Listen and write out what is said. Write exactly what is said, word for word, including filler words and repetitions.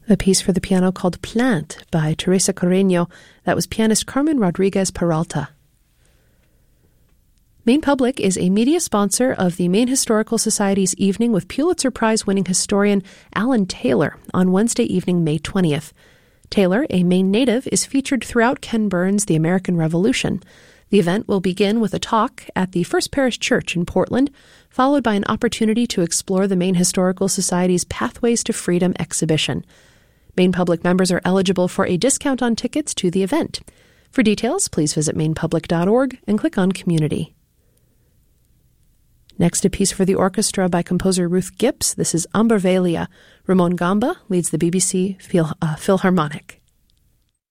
A piece for the piano called Plant by Teresa Carreño. That was pianist Carmen Rodriguez Peralta. Maine Public is a media sponsor of the Maine Historical Society's evening with Pulitzer Prize-winning historian Alan Taylor on Wednesday evening, May twentieth. Taylor, a Maine native, is featured throughout Ken Burns' The American Revolution. The event will begin with a talk at the First Parish Church in Portland, followed by an opportunity to explore the Maine Historical Society's Pathways to Freedom exhibition. Maine Public members are eligible for a discount on tickets to the event. For details, please visit maine public dot org and click on Community. Next, a piece for the orchestra by composer Ruth Gips. This is Ambervalia. Ramon Gamba leads the B B C Phil, uh, Philharmonic.